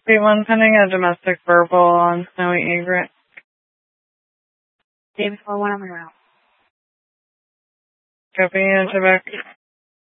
P1 pending a domestic verbal on Snowy Egret. Day before one on the route. Copy, Quebec.